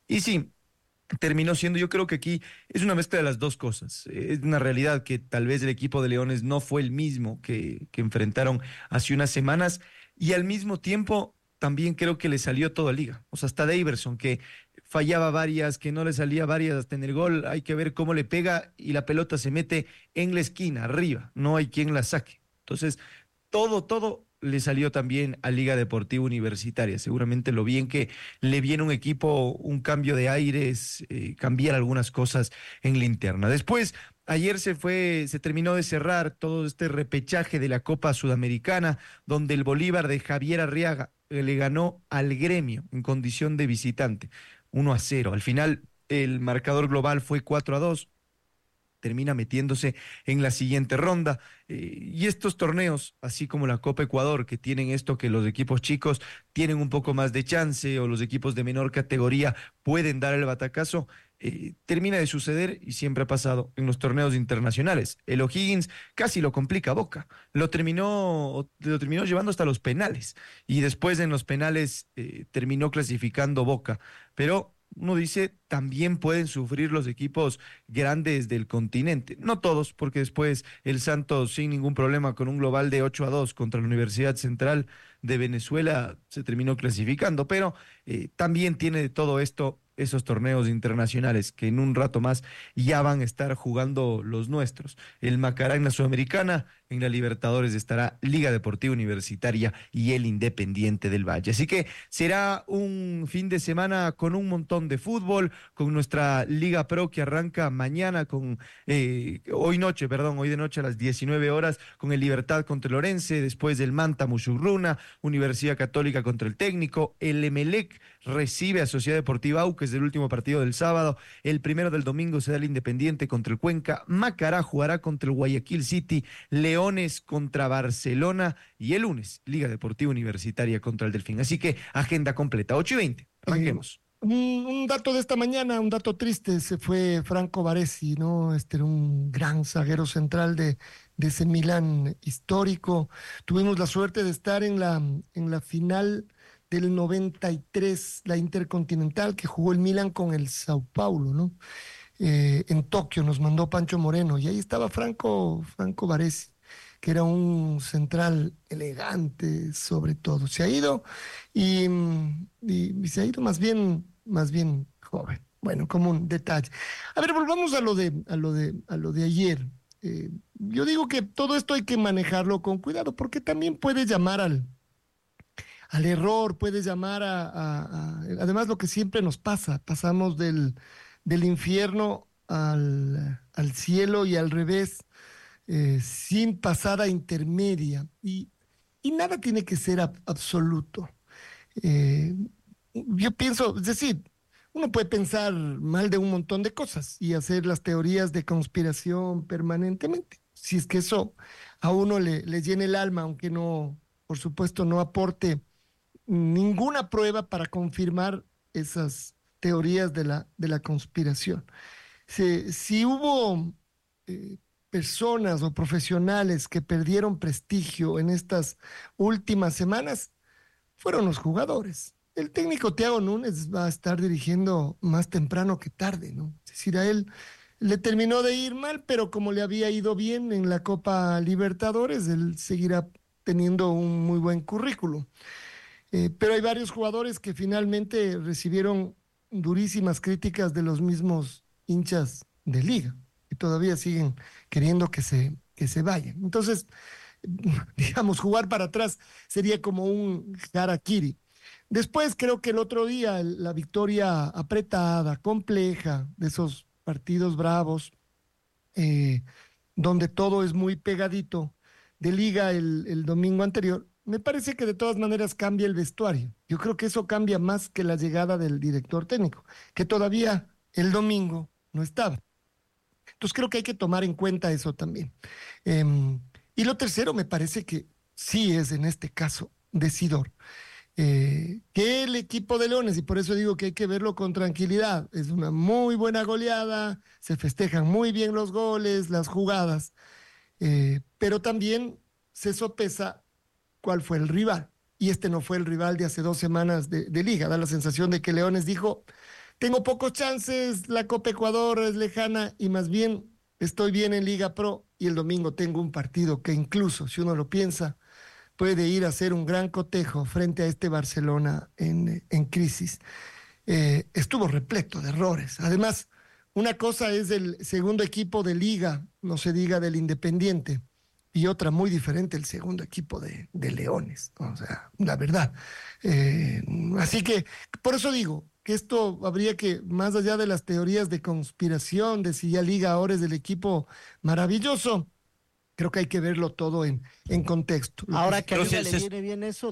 Y sí, terminó siendo, yo creo que aquí es una mezcla de las dos cosas. Es una realidad que tal vez el equipo de Leones no fue el mismo que enfrentaron hace unas semanas y al mismo tiempo también creo que le salió toda liga. O sea, hasta Daverson, que fallaba varias, que no le salía varias hasta en el gol, hay que ver cómo le pega y la pelota se mete en la esquina, arriba, no hay quien la saque. Entonces, todo le salió también a Liga Deportiva Universitaria. Seguramente lo bien que le viene un equipo, un cambio de aires, cambiar algunas cosas en la interna. Después, ayer se terminó de cerrar todo este repechaje de la Copa Sudamericana, donde el Bolívar de Javier Arriaga le ganó al Gremio en condición de visitante, 1-0. Al final, el marcador global fue 4-2, termina metiéndose en la siguiente ronda. Y estos torneos, así como la Copa Ecuador, que tienen esto que los equipos chicos tienen un poco más de chance o los equipos de menor categoría pueden dar el batacazo, termina de suceder y siempre ha pasado en los torneos internacionales. El O'Higgins casi lo complica a Boca, lo terminó llevando hasta los penales y después en los penales terminó clasificando Boca, pero uno dice, también pueden sufrir los equipos grandes del continente. No todos, porque después el Santos, sin ningún problema, con un global de 8-2 contra la Universidad Central de Venezuela, se terminó clasificando, pero también tiene de todo esto esos torneos internacionales que en un rato más ya van a estar jugando los nuestros. El Macará en la Sudamericana, en la Libertadores estará Liga Deportiva Universitaria y el Independiente del Valle. Así que será un fin de semana con un montón de fútbol, con nuestra Liga Pro que arranca mañana hoy de noche a las 19 horas con el Libertad contra el Orense, después del Manta Musurruna, Universidad Católica contra el Técnico, el Emelec recibe a Sociedad Deportiva Aucas del último partido del sábado, el primero del domingo se da el Independiente contra el Cuenca, Macará jugará contra el Guayaquil City, Leones contra Barcelona y el lunes Liga Deportiva Universitaria contra el Delfín. Así que agenda completa, 8:20, Eh, arranquemos. un dato de esta mañana, un dato triste, se fue Franco Baresi, ¿no? Este era un gran zaguero central de ese Milán histórico. Tuvimos la suerte de estar en la final del 93, la Intercontinental, que jugó el Milán con el Sao Paulo, ¿no? En Tokio nos mandó Pancho Moreno y ahí estaba Franco Baresi, que era un central elegante sobre todo. Se ha ido y se ha ido más bien joven. Bueno, como un detalle. A ver, volvamos a lo de ayer. Yo digo que todo esto hay que manejarlo con cuidado porque también puede llamar al error, puede llamar además lo que siempre nos pasa, pasamos del infierno al cielo y al revés, sin pasada intermedia. Y nada tiene que ser absoluto. Eh, yo pienso, es decir, uno puede pensar mal de un montón de cosas y hacer las teorías de conspiración permanentemente. Si es que eso a uno le llena el alma, aunque no, por supuesto, no aporte ninguna prueba para confirmar esas teorías de la conspiración. Si hubo eh, personas o profesionales que perdieron prestigio en estas últimas semanas, fueron los jugadores. El técnico Thiago Núñez va a estar dirigiendo más temprano que tarde, ¿no? Es decir, a él le terminó de ir mal, pero como le había ido bien en la Copa Libertadores, él seguirá teniendo un muy buen currículo. Pero hay varios jugadores que finalmente recibieron durísimas críticas de los mismos hinchas de liga y todavía siguen queriendo que se vayan. Entonces, digamos, jugar para atrás sería como un harakiri. Después creo que el otro día la victoria apretada, compleja, de esos partidos bravos, eh, donde todo es muy pegadito, de liga el domingo anterior, me parece que de todas maneras cambia el vestuario. Yo creo que eso cambia más que la llegada del director técnico, que todavía el domingo no estaba. Entonces creo que hay que tomar en cuenta eso también. Y lo tercero me parece que sí es en este caso decidor. Que el equipo de Leones, y por eso digo que hay que verlo con tranquilidad, es una muy buena goleada, se festejan muy bien los goles, las jugadas, pero también se sopesa cuál fue el rival. Y este no fue el rival de hace 2 semanas de liga. Da la sensación de que Leones dijo, tengo pocos chances, la Copa Ecuador es lejana y más bien estoy bien en Liga Pro y el domingo tengo un partido que incluso, si uno lo piensa, puede ir a hacer un gran cotejo frente a este Barcelona en crisis. Estuvo repleto de errores. Además, una cosa es el segundo equipo de Liga, no se diga del Independiente, y otra muy diferente, el segundo equipo de Leones. O sea, la verdad. Así que, por eso digo que esto habría que, más allá de las teorías de conspiración, de si ya Liga ahora es del equipo maravilloso, creo que hay que verlo todo en contexto. Ahora que a Liga le viene bien eso,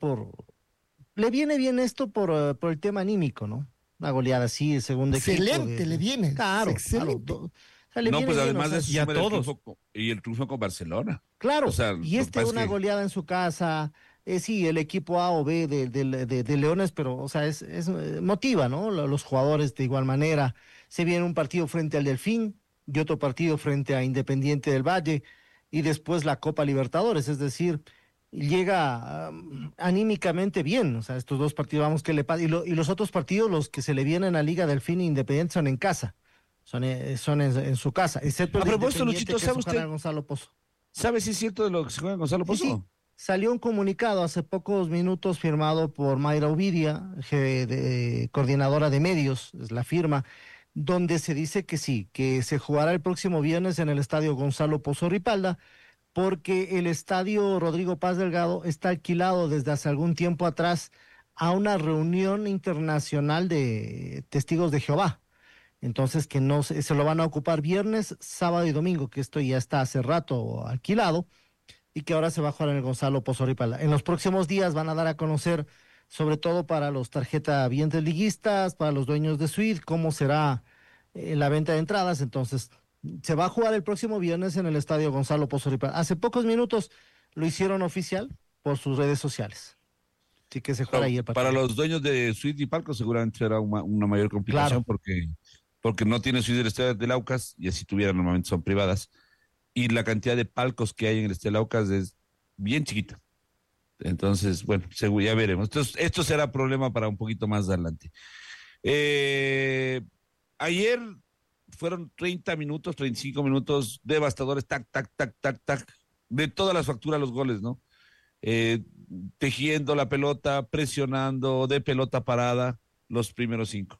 le viene bien esto por el tema anímico, ¿no? Una goleada así, el segundo equipo. Excelente, le viene. Claro, excelente. Claro, o sea, le no, viene pues bien, además o sea, de eso, y a todos. y el triunfo con Barcelona. Claro, O sea, y lo que pasa es una que- goleada en su casa, sí, el equipo A o B de Leones, pero, o sea, motiva, ¿no? Los jugadores de igual manera. Se viene un partido frente al Delfín y otro partido frente a Independiente del Valle y después la Copa Libertadores, es decir, llega anímicamente bien, o sea, estos dos partidos, vamos, que le pasa, y los otros partidos, los que se le vienen a Liga Delfín e Independiente son en casa, son en su casa, excepto el A propósito, Independiente, Luchito, que ¿sabe es jugar usted? a Gonzalo Pozo. ¿Sabe si es cierto de lo que se juega Gonzalo Pozo? Sí, salió un comunicado hace pocos minutos firmado por Mayra Ovidia, coordinadora de medios, es la firma, donde se dice que sí, que se jugará el próximo viernes en el estadio Gonzalo Pozo Ripalda, porque el estadio Rodrigo Paz Delgado está alquilado desde hace algún tiempo atrás a una reunión internacional de testigos de Jehová. Entonces, que no se lo van a ocupar viernes, sábado y domingo, que esto ya está hace rato alquilado y que ahora se va a jugar en el Gonzalo Pozo Ripalda. En los próximos días van a dar a conocer, sobre todo para los tarjetavientes liguistas, para los dueños de suite, cómo será la venta de entradas. Entonces, se va a jugar el próximo viernes en el estadio Gonzalo Pozo Ripalda. Hace pocos minutos lo hicieron oficial por sus redes sociales. Así que se juega ahí el partido. Para los dueños de suite y palco seguramente será una mayor complicación, Claro. porque no tiene suite del estadio del Aucas, y si tuvieran normalmente son privadas, y la cantidad de palcos que hay en el estadio del Aucas es bien chiquita. Entonces, bueno, ya veremos. Entonces, esto será problema para un poquito más adelante. Ayer fueron 30 minutos, 35 minutos devastadores, tac, tac, tac, tac, tac, de todas las facturas los goles, ¿no? Tejiendo la pelota, presionando, de pelota parada, los primeros 5.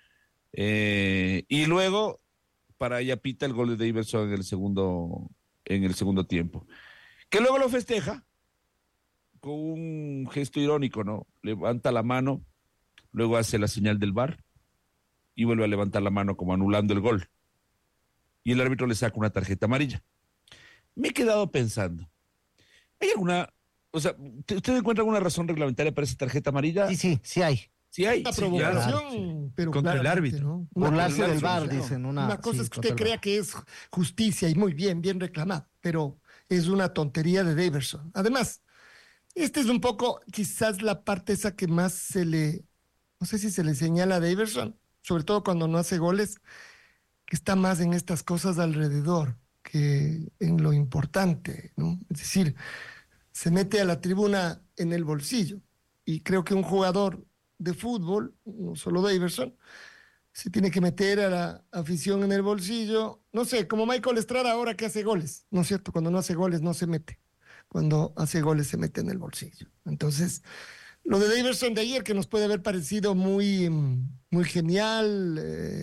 Y luego, para ella pita el gol de Davidson en el segundo tiempo. Que luego lo festeja con un gesto irónico, ¿no? Levanta la mano, luego hace la señal del VAR y vuelve a levantar la mano como anulando el gol. Y el árbitro le saca una tarjeta amarilla. Me he quedado pensando, ¿hay alguna, o sea, ¿usted encuentra alguna razón reglamentaria para esa tarjeta amarilla? Sí hay. Sí hay. Una Sí, provocación, pero contra el claramente, árbitro. ¿no? Burlarse del claro, VAR, claro. dicen. Una cosa sí, es que contra usted el crea VAR. que es justicia y muy bien, bien reclamado, pero es una tontería de Daverson. Además, este es un poco quizás la parte esa que más no sé si se le señala a Daverson, sobre todo cuando no hace goles, que está más en estas cosas alrededor que en lo importante, ¿no? Es decir, se mete a la tribuna en el bolsillo y creo que un jugador de fútbol, no solo Daverson, se tiene que meter a la afición en el bolsillo, no sé, como Michael Estrada ahora que hace goles, ¿no es cierto? Cuando no hace goles no se mete, cuando hace goles se mete en el bolsillo. Entonces, lo de Daverson de ayer, que nos puede haber parecido muy genial,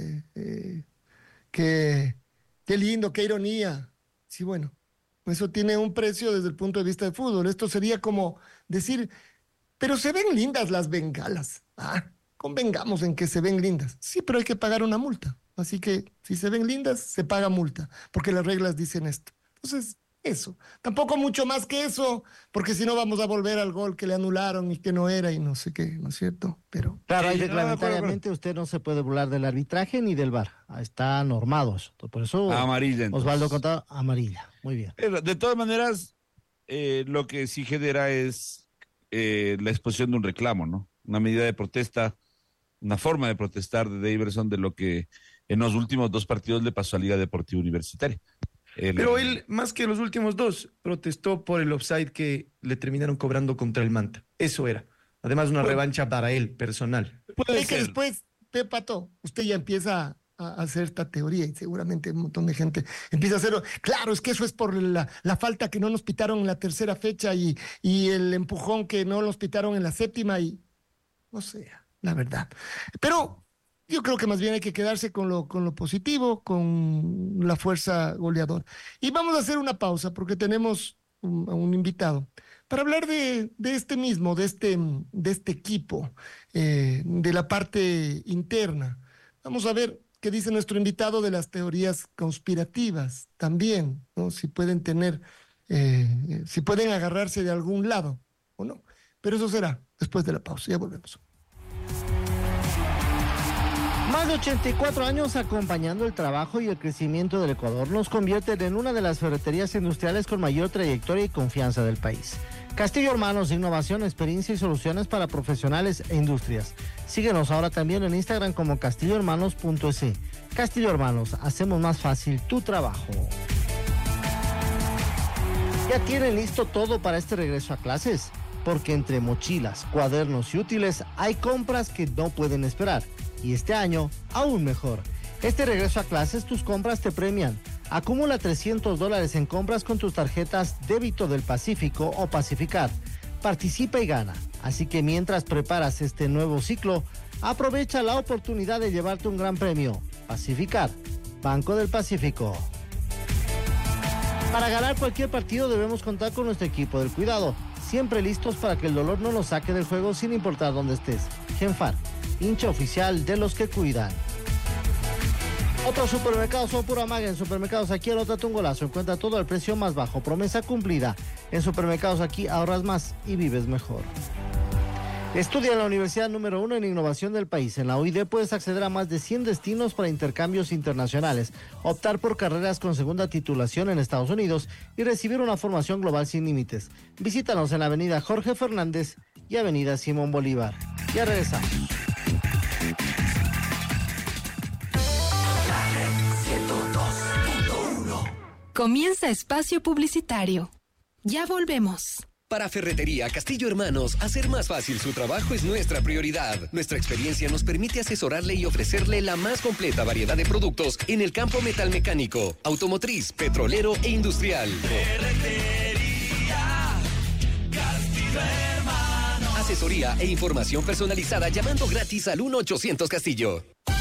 qué lindo, qué ironía. Sí, bueno, eso tiene un precio desde el punto de vista de fútbol. Esto sería como decir, pero se ven lindas las bengalas. Convengamos en que se ven lindas. Sí, pero hay que pagar una multa. Así que si se ven lindas, se paga multa, porque las reglas dicen esto. Entonces, eso. Tampoco mucho más que eso, porque si no vamos a volver al gol que le anularon y que no era y no sé qué, ¿no es cierto? Pero Claro, ahí Sí, no, reglamentariamente usted no se puede burlar del arbitraje ni del VAR. Está normado eso. Por eso Amarilla, entonces. Osvaldo Contado, amarilla. Muy bien. De todas maneras, lo que sí genera es la exposición de un reclamo, ¿no? Una medida de protesta, una forma de protestar de Daverson de lo que en los últimos 2 partidos le pasó a Liga Deportiva Universitaria. Pero él, más que los últimos 2, protestó por el offside que le terminaron cobrando contra el Manta. Eso era. Además, una revancha para él, personal. Puede es que ser. después Pato, usted ya empieza a hacer esta teoría y seguramente un montón de gente empieza a hacerlo. Claro, es que eso es por la falta que no nos pitaron en la tercera fecha y el empujón que no nos pitaron en la séptima y no sé, la verdad. Pero yo creo que más bien hay que quedarse con lo positivo, con la fuerza goleadora. Y vamos a hacer una pausa porque tenemos a un invitado para hablar de este equipo, de la parte interna. Vamos a ver qué dice nuestro invitado de las teorías conspirativas también, ¿no? Si pueden si pueden agarrarse de algún lado o no. Pero eso será después de la pausa. Ya volvemos. Más de 84 años acompañando el trabajo y el crecimiento del Ecuador nos convierten en una de las ferreterías industriales con mayor trayectoria y confianza del país. Castillo Hermanos, innovación, experiencia y soluciones para profesionales e industrias. Síguenos ahora también en Instagram como castillohermanos.es. Castillo Hermanos, hacemos más fácil tu trabajo. ¿Ya tienen listo todo para este regreso a clases? Porque entre mochilas, cuadernos y útiles hay compras que no pueden esperar. Y este año, aún mejor. Este regreso a clases, tus compras te premian. Acumula $300 en compras con tus tarjetas Débito del Pacífico o Pacificar. Participa y gana. Así que mientras preparas este nuevo ciclo, aprovecha la oportunidad de llevarte un gran premio. Pacificar, Banco del Pacífico. Para ganar cualquier partido debemos contar con nuestro equipo del cuidado. Siempre listos para que el dolor no nos saque del juego sin importar dónde estés. Genfar, hincha oficial de los que cuidan. Otros supermercados son pura magia. En Supermercados Aquí anótate un golazo. Encuentra todo al precio más bajo. Promesa cumplida. En Supermercados Aquí ahorras más y vives mejor. Estudia en la Universidad número 1 en innovación del país. En la UID puedes acceder a más de 100 destinos para intercambios internacionales, optar por carreras con segunda titulación en Estados Unidos y recibir una formación global sin límites. Visítanos en la avenida Jorge Fernández y avenida Simón Bolívar. Ya regresamos. Comienza espacio publicitario. Ya volvemos. Para Ferretería Castillo Hermanos, hacer más fácil su trabajo es nuestra prioridad. Nuestra experiencia nos permite asesorarle y ofrecerle la más completa variedad de productos en el campo metalmecánico, automotriz, petrolero e industrial. Ferretería Castillo Hermanos. Asesoría e información personalizada llamando gratis al 1-800 Castillo.